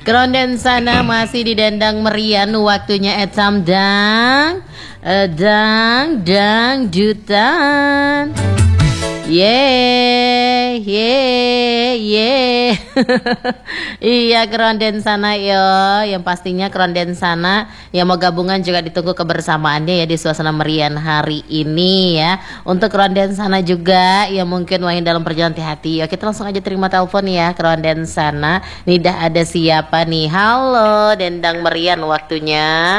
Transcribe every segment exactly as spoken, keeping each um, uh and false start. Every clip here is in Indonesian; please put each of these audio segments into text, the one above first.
Keronden sana masih didendang merian, waktunya etam dang, eh, dang, dang, jutaan. Ye, ye, ye. Iya keronden sana yo, yang pastinya keronden sana yang mau gabungan juga ditunggu kebersamaannya ya di suasana merian hari ini ya. Untuk keronden sana juga yang mungkin main dalam perjalanan hati-hati. Yuk kita langsung aja terima telepon ya keronden sana. Nih dah ada siapa nih? Halo, dendang merian waktunya.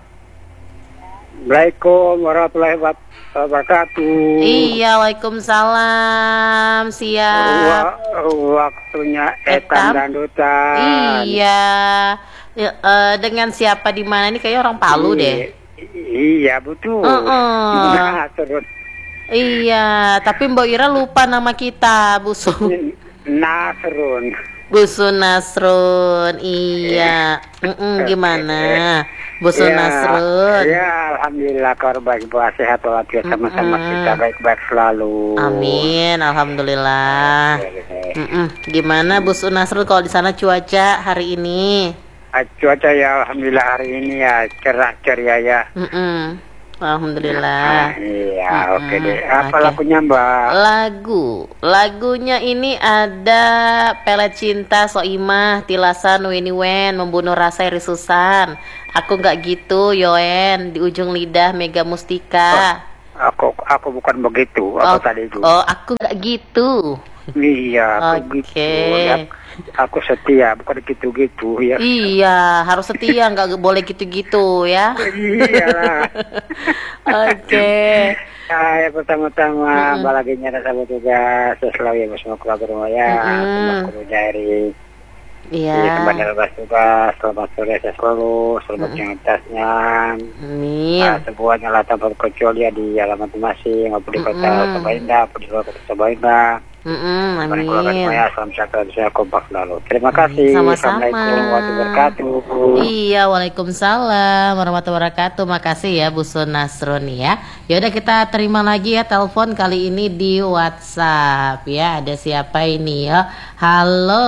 Assalamualaikum warahmatullahi wabarakatuh. Iya, waalaikumsalam. Siap. Waktunya etam dandutan. Iya. Ya, uh, dengan siapa di mana ini kayaknya orang Palu deh. Iya betul. Uh-uh. Nah, terus. Iya, tapi Mbak Ira lupa nama kita, Busu. Nasrun. Busu Nasrun. Iya. Mm-mm, gimana? Busu ya, Nasrun. Ya, alhamdulillah kabar baik, buat sehat walafiat sama-sama kita baik-baik selalu. Amin, alhamdulillah. Mm-mm. Gimana Busu Nasrun kalau di sana cuaca hari ini? Cuaca ya alhamdulillah hari ini ya cerah ceria ya. Mm-mm. Alhamdulillah. Ah, iya, oke okay deh. Apa okay. lagunya Mbak? Lagu, lagunya ini ada Pelet Cinta Soimah, Tilasan Weni Wen, Membunuh Rasa Iri Susan. Aku nggak gitu, Yoen, Di Ujung Lidah Mega Mustika. Oh, aku aku bukan begitu. Apa oh, tadi itu? Oh, aku nggak gitu. Iya, aku okay. gitu. Ya, aku setia, bukan gitu-gitu ya. Iya, harus setia, nggak boleh gitu-gitu ya. Iyalah. Oke. Okay. Nah, ya pertama-tama mm-hmm. Mbak lagi nyata sama juga selalu ya bersama keluarga rumah ya, mm-hmm. semua kru dari iya. Di tempat lepas tugas, selamat sore saya selalu, selamat mm-hmm. yang atasnya. Amin. Nah, semuanya lah tanpa kecuali ya di alamat masing, maupun di kota mm-hmm. Samarinda, maupun di luar kota Samarinda. Mm-mm, amin. Saya salam sejahtera, saya kompak selalu. Terima kasih. Sama-sama. Assalamualaikum warahmatullahi wabarakatuh. Iya, waalaikumsalam warahmatullahi wabarakatuh. Makasih ya Bu Nasrun ya. Ya udah kita terima lagi ya telepon kali ini di WhatsApp ya. Ada siapa ini ya? Halo.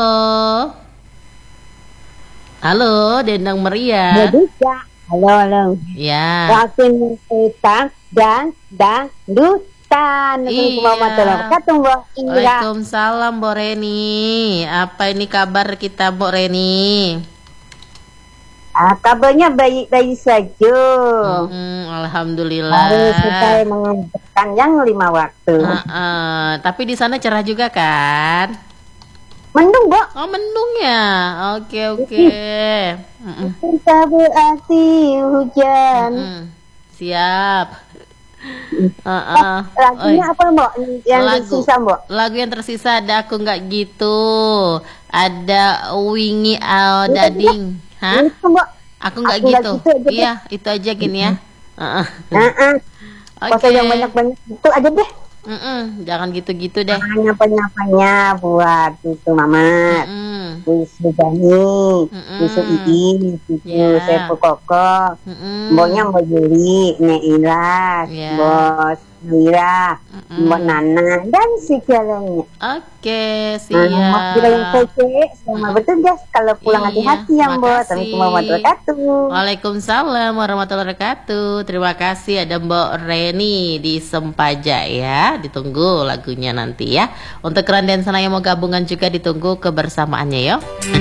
Halo, Dendang Meriah. Halo, halo. Ya. Waktu kita dan dan du Iya. Waalaikumsalam Waalaikumsalam Mbak Reni. Apa ini kabar kita Mbak Reni? Ah, kabarnya baik-baik saja. Hmm, alhamdulillah. Hari saya mengajarkan yang lima waktu. Uh, uh, tapi di sana cerah juga kan? Mendung, Mbak. Oh, mendung ya. Oke, oke. Kita berarti hujan. Mm -mm. Siap. Uh, uh. Lagunya apa Mbak? Yang lagu, tersisa Mbak? Lagu yang tersisa ada Aku Nggak Gitu, ada Wingi Ao Dading. Hah? Itu, Mbak. Aku Nggak Aku Gitu. Gak gitu Iya, itu aja gini ya. Uh, uh. Uh, uh. Oke. Yang banyak-banyak itu aja deh. Mm -mm, jangan gitu-gitu deh. Nyapa-nyapanya buat itu Mama, Bisu Jani, Bisu Ii, Bisu Sepu Koko, Mboknya Mbok Juli, Nek Ilas, yeah. Bos Mira, Mbok Nana, dan segalanya. Oke, siap. Mbok Mira yang kece, selamat bertugas. Kalau pulang hati-hati ya Mbok. Assalamualaikum warahmatullahi wabarakatuh. Waalaikumsalam warahmatullahi wabarakatuh. Terima kasih ada Mbok Reni di Sempaja ya. Ditunggu lagunya nanti ya. Untuk keronden sana yang mau gabungan juga ditunggu kebersamaannya ya.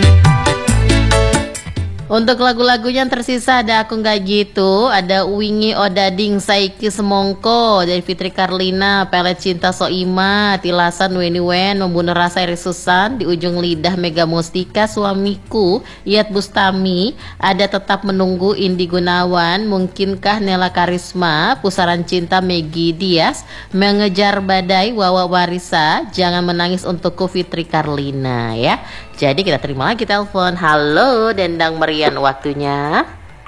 Untuk lagu-lagunya yang tersisa ada Aku Nggak Gitu, ada Wingi Odading Saiki Semongko dari Fitri Karlina, Pelet Cinta Soima, Tilasan Weni Wen, Membunuh Rasa Iri Susan, Di Ujung Lidah Mega Mustika, Suamiku, Iyat Bustami, ada Tetap Menunggu Indi Gunawan, Mungkinkah Nela Karisma, Pusaran Cinta Megi Dias, Mengejar Badai Wawa Warisa, Jangan Menangis Untukku Fitri Karlina ya. Jadi kita terima lagi telepon. Halo Dendang Merian waktunya.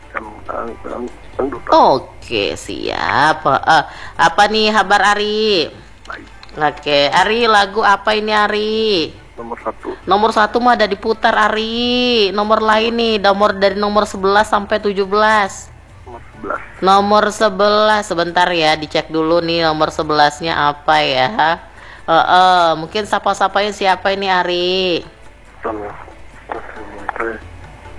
Oke siap. Uh, apa nih kabar Ari? Oke Ari, lagu apa ini Ari? Nomor satu. Nomor satu mah ada diputar Ari. Nomor lain nih, nomor dari nomor sebelas sampai tujuh belas. Nomor sebelas. Nomor sebelas, sebentar ya, dicek dulu nih nomor sebelasnya apa ya. Uh, uh, mungkin sapa-sapanya siapa ini Ari?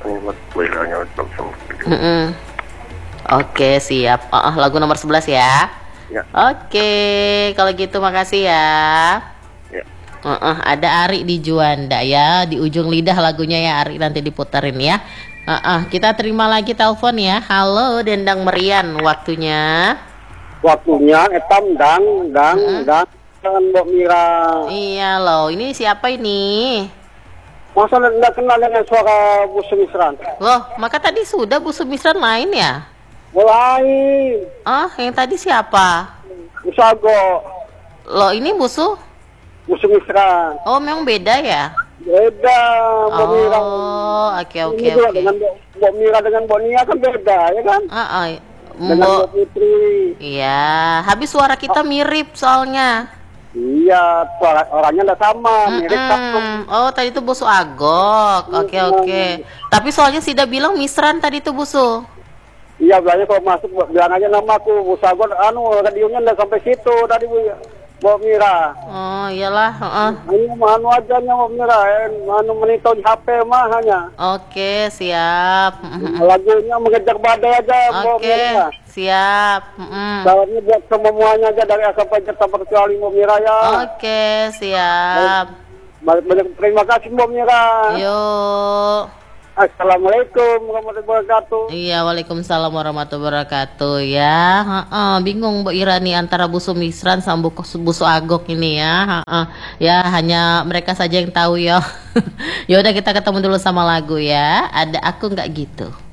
ini buat wilayahnya langsung. Mm-mm. Oke, siap. Oh, oh, lagu nomor sebelas ya. Ya. Oke, kalau gitu makasih ya. Ya. Uh, uh, ada Ari di Juanda ya, di ujung lidah lagunya ya Ari, nanti diputerin ya. Uh, uh, kita terima lagi telepon ya. Halo Dendang Merian, waktunya. Waktunya etam dang dang Mm-mm. dang dengan Mbok Mira. Iya loh, ini siapa ini? Masa enggak kenal dengan suara Bu Sumisran? Loh, maka tadi sudah Bu Sumisran lain ya? Mulai Ah, yang tadi siapa? Usago Loh, ini Busu? Bu Sumisran. Oh, memang beda ya? Beda Mbok Mira. Oh, oke oke Ini juga oke. dengan Mbok Mbok Mira dengan Mbok Nia kan beda ya kan? Ah, ah, Dengan Mbok. Mbok Putri. Iya, habis suara kita mirip soalnya. Iya, suara orangnya enggak sama, mirip sama. Mm-mm. Oh, tadi itu Busu Agok. Oke oke. Tapi soalnya Sida bilang Misran tadi itu Busu. Iya, bilangnya kalau masuk bilang aja nama aku Bu Sagon, anu radionya enggak sampai situ tadi Bu Mbok Mira. Oh, iyalah, heeh. Ini mah anu aja nya Mbok Mira, eh, anu monitor di H P mah hanya. Oke, siap. Mm-mm. Lagunya mengejar badai aja Mbok Oke, Mira. siap. Mm-mm. Salamnya buat semuanya aja dari A sampai Z tanpa kecuali Mbok Mira ya. Oke, siap. Banyak terima kasih Mbok Mira. Yuk. Assalamualaikum warahmatullahi wabarakatuh. Iya, waalaikumsalam warahmatullahi wabarakatuh ya. Heeh, bingung Mbak Ira nih antara Busu Misran sama Busu, Busu Agok ini ya. Heeh. Ya, hanya mereka saja yang tahu ya. Ya udah kita ketemu dulu sama lagu ya. Ada Aku Nggak Gitu.